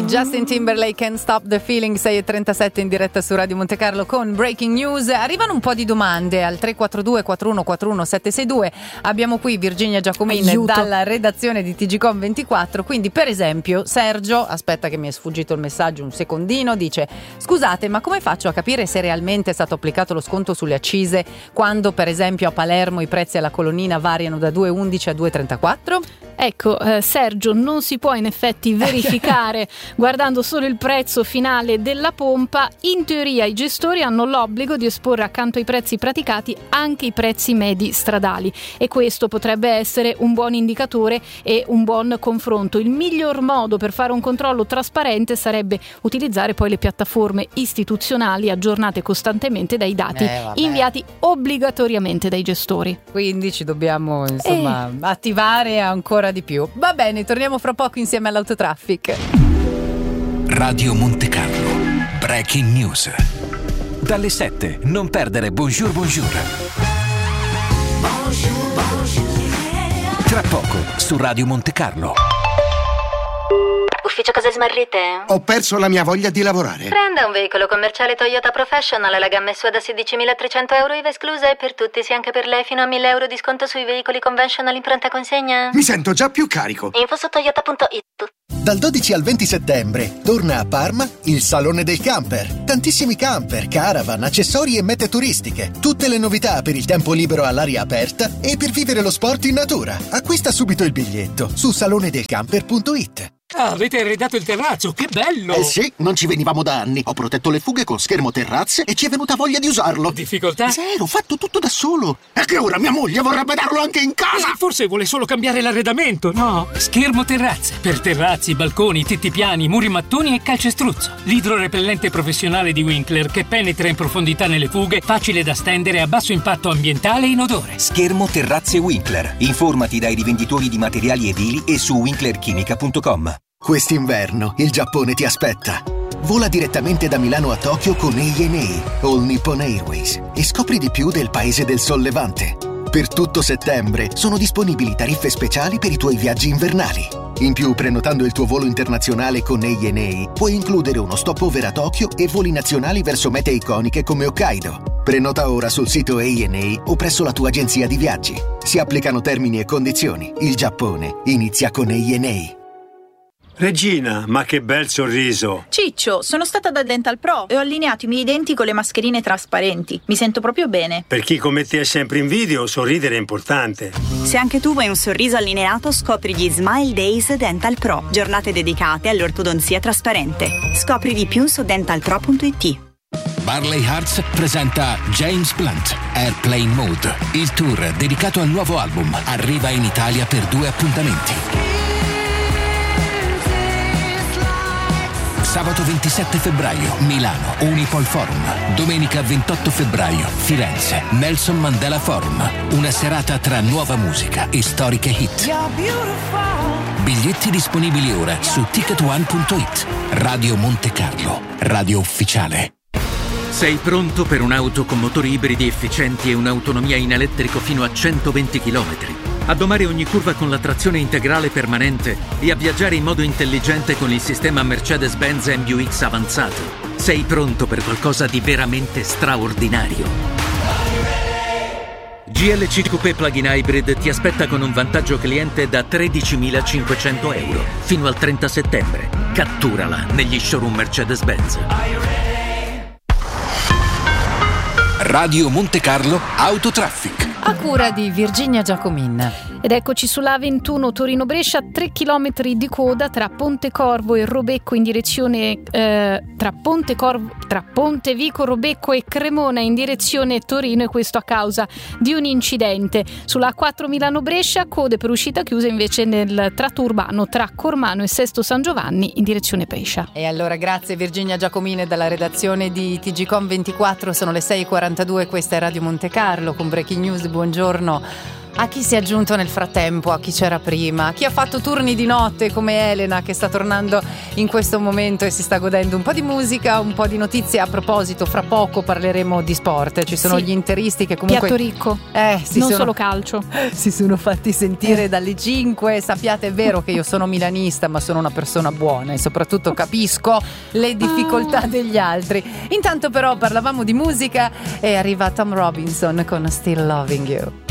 Justin Timberlake, Can't Stop the Feeling, 6:37 in diretta su Radio Monte Carlo con Breaking News. Arrivano un po' di domande al 342 4141 762. Abbiamo qui Virginia Giacomin dalla redazione di TGcom 24. Quindi, per esempio, Sergio, aspetta che mi è sfuggito il messaggio un secondino, dice: scusate, ma come faccio a capire se realmente è stato applicato lo sconto sulle accise quando, per esempio, a Palermo i prezzi alla colonnina variano da 2,11 a 2,34? Ecco, Sergio, non si può in effetti verificare guardando solo il prezzo finale della pompa. In teoria i gestori hanno l'obbligo di esporre accanto ai prezzi praticati anche i prezzi medi stradali, e questo potrebbe essere un buon indicatore e un buon confronto. Il miglior modo per fare un controllo trasparente sarebbe utilizzare poi le piattaforme istituzionali aggiornate costantemente dai dati inviati obbligatoriamente dai gestori. Quindi ci dobbiamo attivare ancora di più. Va bene, torniamo fra poco insieme all'Autotraffic. Radio Monte Carlo, Breaking News. Dalle 7 non perdere Bonjour Bonjour. Tra poco su Radio Monte Carlo. Ufficio cose smarrite? Ho perso la mia voglia di lavorare. Prenda un veicolo commerciale Toyota Professional, la gamma è sua da 16.300 euro IVA esclusa e per tutti, sia anche per lei, fino a 1.000 euro di sconto sui veicoli conventional in pronta consegna. Mi sento già più carico. Info su toyota.it. Dal 12 al 20 settembre torna a Parma il Salone del Camper. Tantissimi camper, caravan, accessori e mete turistiche. Tutte le novità per il tempo libero all'aria aperta e per vivere lo sport in natura. Acquista subito il biglietto su salonedelcamper.it. Ah, avete arredato il terrazzo, che bello! Eh sì, non ci venivamo da anni. Ho protetto le fughe con schermo terrazze e ci è venuta voglia di usarlo. Difficoltà? Zero, fatto tutto da solo. E che ora mia moglie vorrebbe darlo anche in casa. Forse vuole solo cambiare l'arredamento, no? Schermo terrazze. Per terrazzi, balconi, tetti piani, muri mattoni e calcestruzzo. L'idrorepellente professionale di Winkler che penetra in profondità nelle fughe, facile da stendere, a basso impatto ambientale e inodore. Schermo terrazze Winkler. Informati dai rivenditori di materiali edili e su winklerchimica.com. Quest'inverno il Giappone ti aspetta. Vola direttamente da Milano a Tokyo con ANA, All Nippon Airways, e scopri di più del paese del Sol Levante. Per tutto settembre sono disponibili tariffe speciali per i tuoi viaggi invernali. In più, prenotando il tuo volo internazionale con ANA, puoi includere uno stopover a Tokyo e voli nazionali verso mete iconiche come Hokkaido. Prenota ora sul sito ANA o presso la tua agenzia di viaggi. Si applicano termini e condizioni. Il Giappone inizia con ANA. Regina, ma che bel sorriso! Ciccio, sono stata da Dental Pro e ho allineato i miei denti con le mascherine trasparenti. Mi sento proprio bene. Per chi come te è sempre in video, sorridere è importante. Se anche tu vuoi un sorriso allineato, scopri gli Smile Days Dental Pro, giornate dedicate all'ortodonzia trasparente. Scopri di più su dentalpro.it. Barley Hearts presenta James Blunt, Airplane Mode. Il tour dedicato al nuovo album arriva in Italia per 2 appuntamenti. Sabato 27 febbraio, Milano, Unipol Forum. Domenica 28 febbraio, Firenze, Nelson Mandela Forum. Una serata tra nuova musica e storiche hit. Biglietti disponibili ora su ticketone.it. Radio Monte Carlo, radio ufficiale. Sei pronto per un'auto con motori ibridi efficienti e un'autonomia in elettrico fino a 120 km? A domare ogni curva con la trazione integrale permanente e a viaggiare in modo intelligente con il sistema Mercedes-Benz MBUX avanzato. Sei pronto per qualcosa di veramente straordinario. GLC Coupé Plug-in Hybrid ti aspetta con un vantaggio cliente da 13.500 euro fino al 30 settembre. Catturala negli showroom Mercedes-Benz. Radio Monte Carlo Autotraffic. A cura di Virginia Giacomin. Ed eccoci sulla A21 Torino-Brescia, 3 chilometri di coda tra Pontecorvo e Robecco in direzione tra Pontevico, Robecco e Cremona in direzione Torino, e questo a causa di un incidente. Sulla A4 Milano-Brescia, code per uscita chiusa invece nel tratto urbano tra Cormano e Sesto San Giovanni in direzione Brescia. E allora grazie Virginia Giacomine dalla redazione di TGcom 24, sono le 6:42, questa è Radio Monte Carlo con Breaking News. Buongiorno. a chi si è aggiunto nel frattempo, a chi c'era prima, a chi ha fatto turni di notte come Elena, che sta tornando in questo momento e si sta godendo un po' di musica, un po' di notizie. A proposito, fra poco parleremo di sport, ci sono gli interisti che comunque piatto ricco, non solo calcio, si sono fatti sentire dalle 5. Sappiate, è vero che io sono milanista, ma sono una persona buona e soprattutto capisco le difficoltà degli altri. Intanto però parlavamo di musica e arriva Tom Robinson con Still Loving You.